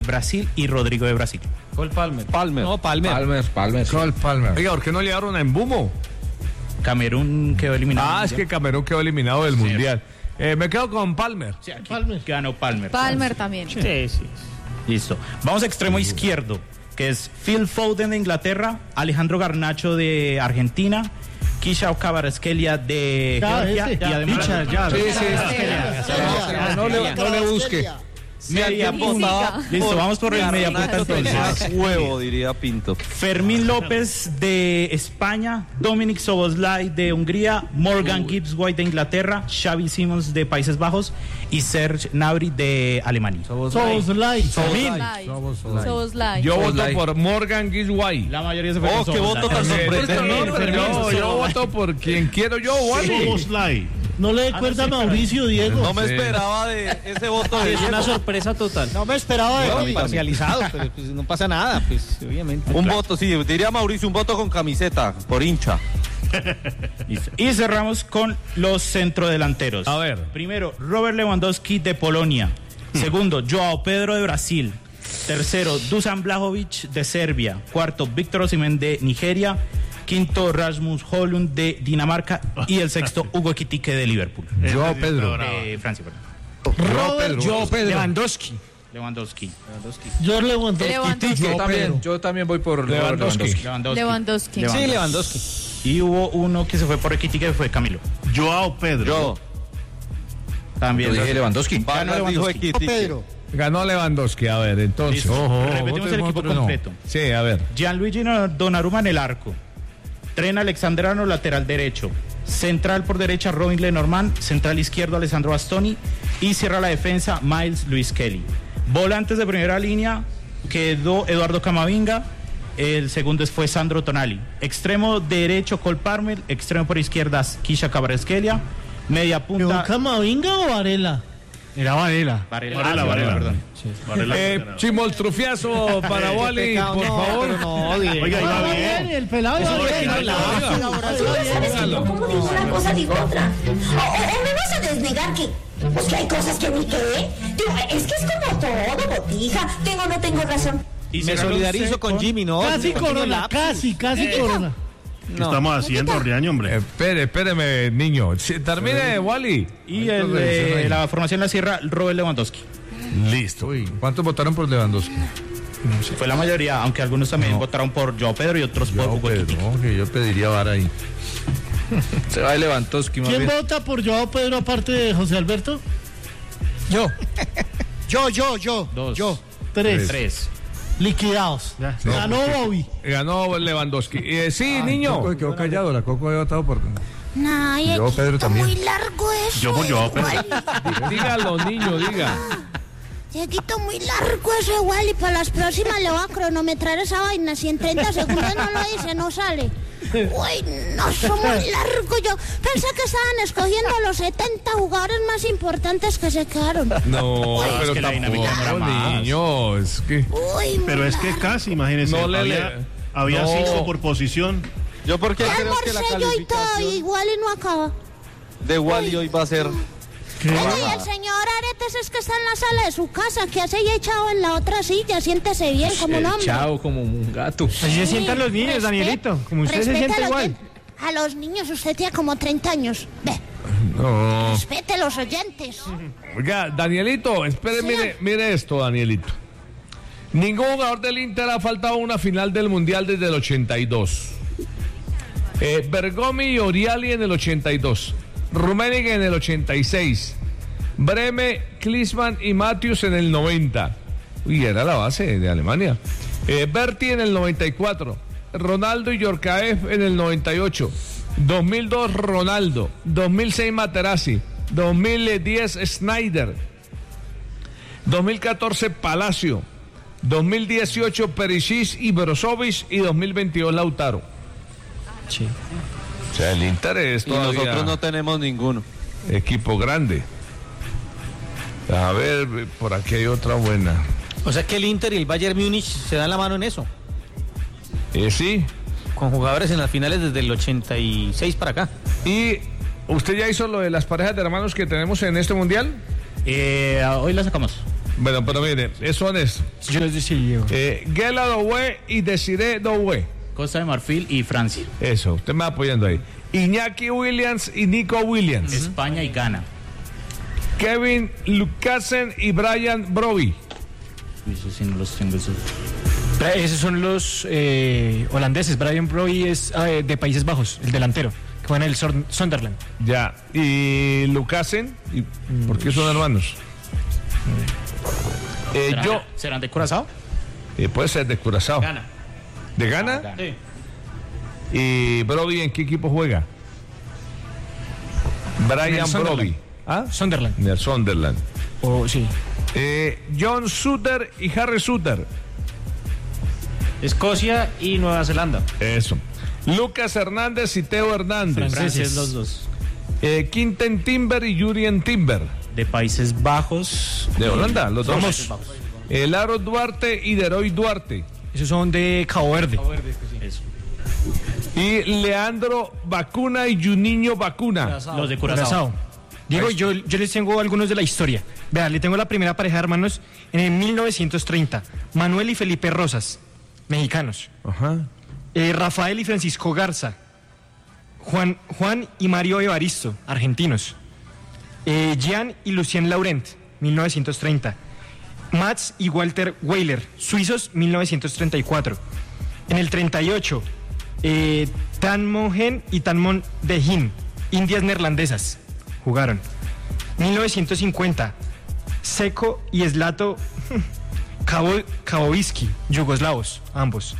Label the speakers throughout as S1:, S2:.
S1: Brasil y Rodrigo de Brasil.
S2: Cole Palmer.
S3: No, Palmer.
S4: Cole Palmer.
S5: Oiga, ¿por qué no le dieron a Mbumo?
S1: Camerún quedó eliminado.
S5: Es que Camerún quedó eliminado del Mundial. Me quedo con Palmer.
S1: Sí, ganó Palmer.
S6: Palmer también.
S1: Sí. Listo. Vamos a extremo izquierdo, que es Phil Foden de Inglaterra, Alejandro Garnacho de Argentina, Kisha Kvaratskhelia de Georgia y además
S4: No le busque.
S1: media punta. Listo, vamos por el media punta entonces.
S3: Huevo, diría Pinto.
S1: Fermín López de España, Dominic Szoboszlai de Hungría, Morgan Gibbs White de Inglaterra, Xavi Simons de Países Bajos y Serge Gnabry de Alemania.
S6: Szoboszlai.
S5: Yo voto por Morgan Gisway.
S1: La mayoría se fue con
S3: qué voto tan sorprendente.
S5: Yo voto por quien quiero yo, Wally.
S2: No le dé cuerda a Mauricio, Diego.
S3: No me esperaba de ese voto de
S2: Es una
S3: Diego.
S2: sorpresa total.
S7: No me esperaba de mí.
S2: Parcializado, pero pues no pasa nada, pues obviamente.
S3: Un voto, sí, diría Mauricio, un voto con camiseta, por hincha.
S1: Y cerramos con los centrodelanteros.
S5: A ver.
S1: Primero, Robert Lewandowski de Polonia. Segundo, Joao Pedro de Brasil. Tercero, Dusan Vlahovic de Serbia. Cuarto, Víctor Osimhen de Nigeria. Quinto, Rasmus Højlund de Dinamarca. Y el sexto, Hugo Ekitike de Liverpool.
S4: Joao Pedro.
S1: De Francia, perdón.
S4: Joao Pedro.
S1: Lewandowski.
S2: Yo Lewandowski.
S4: Yo también voy por
S5: Lewandowski.
S6: Lewandowski.
S2: Sí, Lewandowski.
S1: Y hubo uno que se fue por Ekitike, que fue Camilo.
S7: Joao Pedro.
S3: Yo.
S1: También.
S4: Yo dije Lewandowski.
S1: Ganó
S3: Vargas dijo
S1: Lewandowski.
S3: Ekitike.
S7: Pedro.
S5: Ganó Lewandowski, a ver, entonces.
S1: Listo. Repetimos el equipo
S4: no.
S1: completo.
S5: Sí, a ver.
S1: Gianluigi Donnarumma en el arco. Tren Alexandrano, lateral derecho. Central por derecha, Robin Lenormand. Central izquierdo, Alessandro Bastoni. Y cierra la defensa, Miles Lewis Kelly. Volantes de primera línea, quedó Eduardo Camavinga. El segundo fue Sandro Tonali. Extremo derecho, Cole Palmer. Extremo por izquierda, Kisha Kvaratskhelia. Media punta.
S2: ¿Camavinga o Varela?
S7: Era Varela.
S1: Varela,
S7: perdón.
S5: Chimoltrufiazo para Wally, por favor.
S7: Oiga, iba bien.
S2: El pelado iba bien.
S8: ¿Sabes que yo como digo una cosa digo otra? ¿O me vas a desnegar que pues que hay cosas que ni qué? Digo, es que es como todo, botija. Tengo o no tengo razón.
S1: Y
S2: Me solidarizo con Jimmy, ¿no?
S1: Casi
S2: Corona, casi Corona.
S7: ¿Qué estamos haciendo, Riaño, hombre?
S5: Espéreme, niño. Termine, Wally.
S1: Y la formación la cierra Robert Lewandowski.
S5: Listo.
S4: ¿Cuántos votaron por Lewandowski?
S1: Fue la mayoría, aunque algunos también votaron por Joao Pedro y otros por Hugo Ekitike.
S4: Que yo pediría vara ahí.
S3: Se va de Lewandowski,
S2: ¿Quién vota por Joao Pedro aparte de José Alberto?
S7: Yo.
S1: Dos.
S2: Tres. Liquidados. Ganó Bobby.
S5: Ganó Lewandowski. Sí, niño.
S4: Coco quedó callado, la Coco había votado por...
S8: Ay,
S4: Joao Pedro también.
S8: muy largo eso.
S7: Yo por Joao Pedro.
S5: Dígalo, niño, diga.
S8: Lleguito muy largo eso igual y para las próximas le voy a cronometrar esa vaina. Si en 30 segundos no lo dice, no sale. Uy, no, son muy largo. Yo pensé que estaban escogiendo a los 70 jugadores más importantes que se quedaron.
S5: No, pero
S1: que la dinámica
S5: tampoco,
S1: no era más.
S5: niño, es que...
S8: Uy,
S7: Pero es que casi, imagínense.
S5: No le
S7: había
S5: no.
S7: 5 por posición.
S3: Yo porque
S8: ya
S3: creo que la
S8: almorcé yo y todo,
S3: calificación
S8: igual y no acaba.
S3: de Wally hoy va a ser...
S8: Oiga, y el señor Aretes es que está en la sala de su casa, que hace ya echado en la otra silla, siéntese bien como un hombre.
S2: Chao, como un gato.
S7: Así se sientan los niños, Danielito. Como usted se
S8: Respete
S7: siente
S8: a los
S7: igual.
S8: A los niños, usted tiene como 30 años. Ve,
S5: No.
S8: respete a los oyentes.
S5: Oiga, Danielito, espere, mire esto, Danielito. Ningún jugador del Inter ha faltado a una final del Mundial desde el 82. Bergomi y Oriali en el 82. Rummenigge en el 86. Breme, Klinsmann y Matthews en el 90. Uy, era la base de Alemania. Berti en el 94. Ronaldo y Yorkaev en el 98. 2002 Ronaldo. 2006 Materazzi. 2010 Snyder. 2014 Palacio. 2018 Perisic y Brozovic. Y 2022 Lautaro.
S2: Sí.
S5: O sea, el Inter es
S3: Y
S5: todavía
S3: nosotros no tenemos ninguno.
S5: equipo grande. A ver, por aquí hay otra buena.
S2: O sea que el Inter y el Bayern Múnich se dan la mano en eso.
S5: Sí.
S2: Con jugadores en las finales desde el 86 para acá.
S5: ¿Y usted ya hizo lo de las parejas de hermanos que tenemos en este mundial?
S1: Hoy la sacamos.
S5: Bueno, pero mire, eso es.
S7: Yo les decía.
S5: Gela Doué y Desiree Doué.
S1: Costa de Marfil y Francia.
S5: Eso, usted me va apoyando ahí. Iñaki Williams y Nico Williams.
S1: España y Ghana.
S5: Kevin Lucassen y Brian Broby.
S1: Eso sí no los tengo.
S7: Esos son los holandeses. Brian Broby es de Países Bajos, el delantero, que juega en el Sunderland.
S5: Ya. Y Lucassen, ¿por qué son hermanos?
S1: ¿Serán de Curazao?
S5: Puede ser de Curazao.
S1: Ghana.
S5: ¿De Ghana?
S1: Sí.
S5: ¿Y Broby en qué equipo juega? Brian Broby. ¿Ah?
S7: Sunderland.
S5: En el Sunderland.
S7: Sí.
S5: John Suter y Harry Suter.
S2: Escocia y Nueva Zelanda.
S5: Eso. Lucas Hernández y Teo Hernández.
S1: Franceses los dos.
S5: Quinten Timber y Jurien Timber.
S1: De Países Bajos.
S5: De Holanda, los dos.
S1: Países Bajos.
S5: Laro Duarte y Deroy Duarte.
S7: Esos son de Cabo Verde.
S1: Eso.
S5: Y Leandro Vacuna y Juninho Vacuna.
S1: Los de Curazao.
S7: Diego, yo les tengo algunos de la historia. Vean, le tengo la primera pareja de hermanos en el 1930. Manuel y Felipe Rosas, mexicanos.
S5: Ajá.
S7: Rafael y Francisco Garza. Juan y Mario Evaristo, argentinos. Jean y Lucien Laurent, 1930. Mats y Walter Weiler, suizos, 1934. En el 38, Tan Mohen y Tan Mon Dehin, indias neerlandesas, jugaron. 1950, Seko y Zlato Kaboviski, yugoslavos, ambos.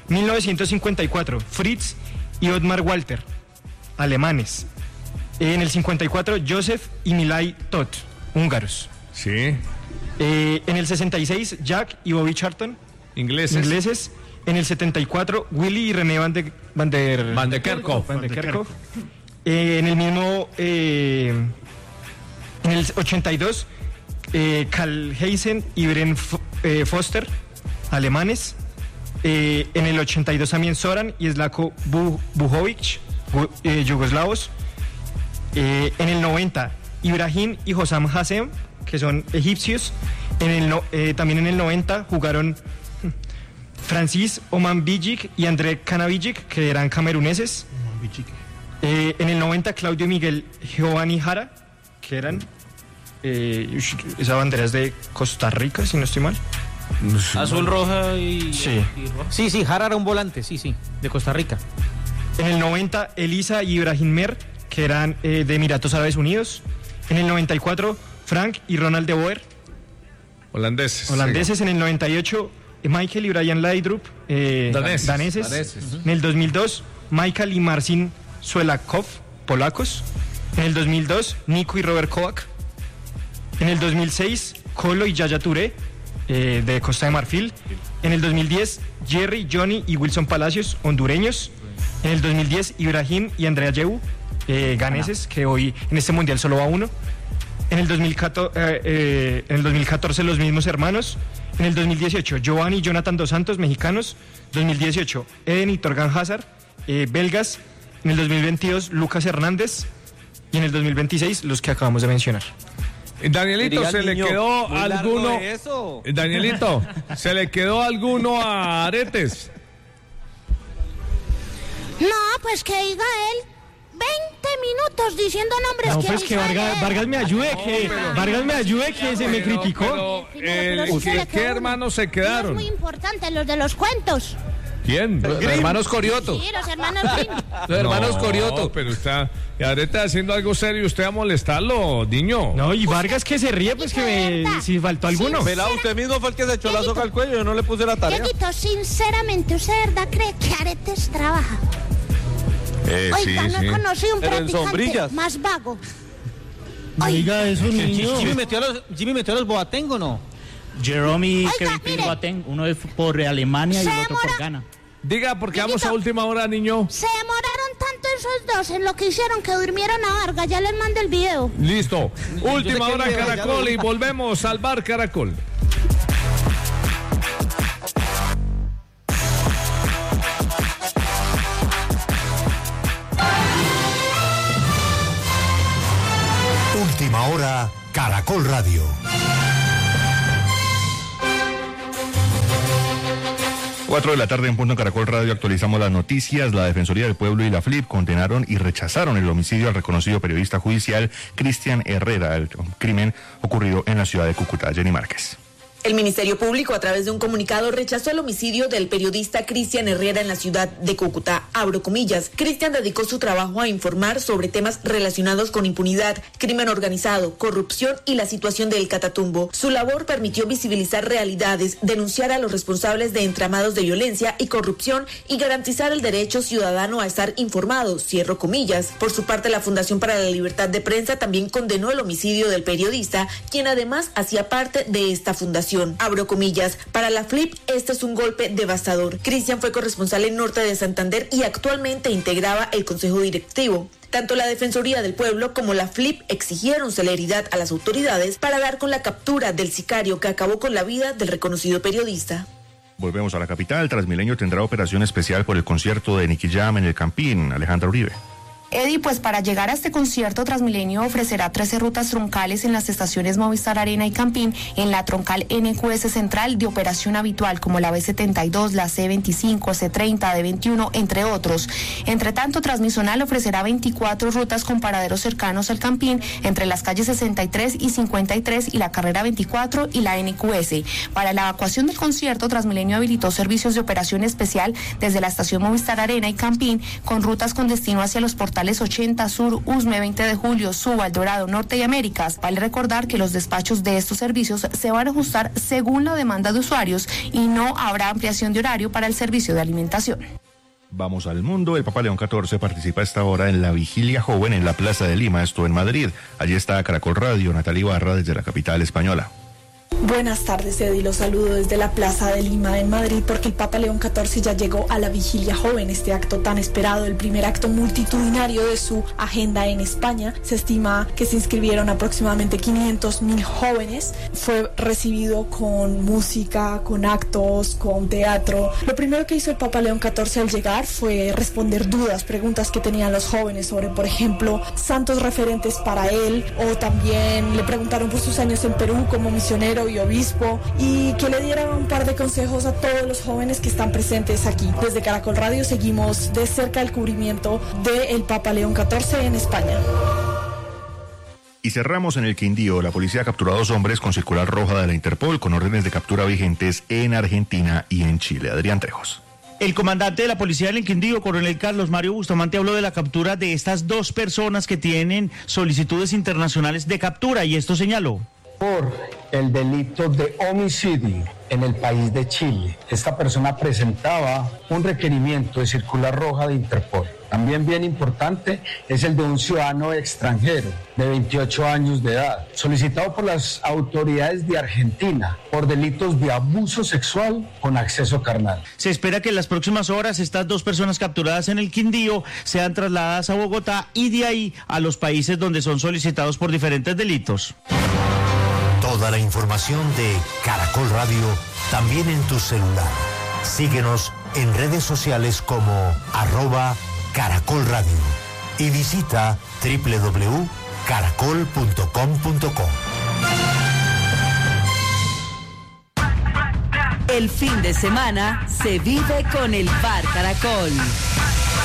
S7: 1954, Fritz y Otmar Walter, alemanes. En el 54, Joseph y Milay Tot, húngaros.
S5: Sí.
S7: En el 66, Jack y Bobby Charlton, ingleses. En el 74, Willy y René Van der Kerkhoff. En el mismo, en el 82, Karl Heisen y Bren Foster, alemanes. En el 82 también Zoran y Zlatko Bujovic, yugoslavos. En el 90, Ibrahim y Hossam Hassem, que son egipcios. También en el 90 jugaron Francis Oman Bijic y André Kanavijic, que eran cameruneses. En el 90, Claudio Miguel Giovanni Jara, que eran... esa bandera es de Costa Rica, si no estoy mal.
S2: Azul, roja y...
S7: Sí.
S2: y roja. Sí, Jara era un volante, sí, de Costa Rica.
S7: En el 90, Elisa y Ibrahim Mer, que eran de Emiratos Árabes Unidos. En el 94, Frank y Ronald de Boer, holandeses. En el 98, Michael y Brian Laudrup, daneses. En el 2002, Michael y Marcin Suelakov, polacos. En el 2002, Nico y Robert Kovac. En el 2006, Colo y Yaya Touré, de Costa de Marfil. En el 2010, Jerry, Johnny y Wilson Palacios, hondureños. En el 2010, Ibrahim y Andrea Yehu, ganeses, que hoy en este mundial solo va uno. En el 2014, los mismos hermanos. En el 2018, Giovanni y Jonathan Dos Santos, mexicanos. 2018, Eden y Torgan Hazard, belgas. En el 2022, Lucas Hernández. Y en el 2026, los que acabamos de mencionar.
S5: Danielito, ¿se le quedó alguno? Danielito, ¿se le quedó alguno a Aretes?
S8: No, pues que diga él 20 minutos diciendo nombres.
S7: No, pues que Vargas me ayude, que se me criticó.
S5: ¿Qué hermanos se
S8: Es
S5: quedaron?
S8: muy importante, los de los cuentos.
S5: ¿Quién?
S4: Los hermanos Corioto.
S8: Sí, los hermanos Grimm.
S4: Los hermanos
S5: No,
S4: Corioto.
S5: pero está Areta haciendo algo serio, usted a molestarlo, niño.
S7: No, y Vargas que se ríe, pues que si faltó alguno.
S3: Pelado, usted mismo fue el que se echó la soga al cuello, yo no le puse la tarea.
S8: Dieguito, sinceramente, ¿usted de verdad cree que Aretes trabaja? Oiga, no he conocido un
S3: Pero en
S8: practicante
S3: sombrillas.
S8: más vago.
S6: Oiga, eso niño.
S2: Jimmy metió a los Boateng, ¿o no?
S1: Jerome y
S8: Oiga,
S1: Kevin
S8: mire.
S1: Boateng, uno es por Alemania y el otro por Ghana.
S5: Diga, porque vamos a
S8: Dieguito.
S5: última hora, niño.
S8: Se demoraron tanto esos dos en lo que hicieron que durmieron a Vargas. Ya les mandé el video.
S5: Listo. Última
S2: sé
S5: hora,
S2: que ya
S5: Caracol, y volvemos al bar Caracol.
S9: Última hora, Caracol Radio. 4 de la tarde en punto en Caracol Radio actualizamos las noticias. La Defensoría del Pueblo y la FLIP condenaron y rechazaron el homicidio al reconocido periodista judicial Cristian Herrera, el crimen ocurrido en la ciudad de Cúcuta. Jenny Márquez.
S10: El Ministerio Público, a través de un comunicado, rechazó el homicidio del periodista Cristian Herrera en la ciudad de Cúcuta. Abro comillas. Cristian dedicó su trabajo a informar sobre temas relacionados con impunidad, crimen organizado, corrupción y la situación del Catatumbo. Su labor permitió visibilizar realidades, denunciar a los responsables de entramados de violencia y corrupción y garantizar el derecho ciudadano a estar informado. Cierro comillas. Por su parte, la Fundación para la Libertad de Prensa también condenó el homicidio del periodista, quien además hacía parte de esta fundación. Abro comillas. Para la FLIP, este es un golpe devastador. Cristian fue corresponsal en Norte de Santander y actualmente integraba el Consejo Directivo. Tanto la Defensoría del Pueblo como la FLIP exigieron celeridad a las autoridades para dar con la captura del sicario que acabó con la vida del reconocido periodista.
S9: Volvemos a la capital. Transmilenio tendrá operación especial por el concierto de Nicky Jam en el Campín. Alejandra Uribe.
S11: Eddie, pues para llegar a este concierto, Transmilenio ofrecerá 13 rutas troncales en las estaciones Movistar Arena y Campín, en la troncal NQS Central de operación habitual, como la B72, la C25, C30, D21, entre otros. Entre tanto, Transmisional ofrecerá 24 rutas con paraderos cercanos al Campín, entre las calles 63 y 53 y la carrera 24 y la NQS. Para la evacuación del concierto, Transmilenio habilitó servicios de operación especial desde la estación Movistar Arena y Campín, con rutas con destino hacia los portales 80 Sur, Usme, 20 de Julio, Suba, El Dorado, Norte y Américas. Vale recordar que los despachos de estos servicios se van a ajustar según la demanda de usuarios y no habrá ampliación de horario para el servicio de alimentación.
S9: Vamos al mundo. El Papa León XIV participa a esta hora en la Vigilia Joven en la Plaza de Lima, esto en Madrid. Allí está Caracol Radio, Natalia Ibarra desde la capital española.
S12: Buenas tardes, Eddie. Los saludo desde la Plaza de Lima en Madrid porque el Papa León XIV ya llegó a la Vigilia Joven, este acto tan esperado, el primer acto multitudinario de su agenda en España. Se estima que se inscribieron aproximadamente 500.000 jóvenes. Fue recibido con música, con actos, con teatro. Lo primero que hizo el Papa León XIV al llegar fue responder dudas, preguntas que tenían los jóvenes sobre, por ejemplo, santos referentes para él, o también le preguntaron por sus años en Perú como misionero y obispo, y que le diera un par de consejos a todos los jóvenes que están presentes aquí. Desde Caracol Radio seguimos de cerca el cubrimiento del Papa León XIV en España.
S9: Y cerramos en el Quindío. La policía capturó a 2 hombres con circular roja de la Interpol con órdenes de captura vigentes en Argentina y en Chile. Adrián Trejos.
S1: El comandante de la policía del Quindío, coronel Carlos Mario Bustamante, habló de la captura de estas 2 personas que tienen solicitudes internacionales de captura, y esto señaló.
S13: Por el delito de homicidio en el país de Chile. Esta persona presentaba un requerimiento de circular roja de Interpol. También bien importante es el de un ciudadano extranjero de 28 años de edad, solicitado por las autoridades de Argentina por delitos de abuso sexual con acceso carnal.
S1: Se espera que en las próximas horas estas 2 personas capturadas en el Quindío sean trasladadas a Bogotá y de ahí a los países donde son solicitados por diferentes delitos.
S14: Toda la información de Caracol Radio también en tu celular. Síguenos en redes sociales como @Caracol Radio y visita www.caracol.com.co.
S15: El fin de semana se vive con el Bar Caracol.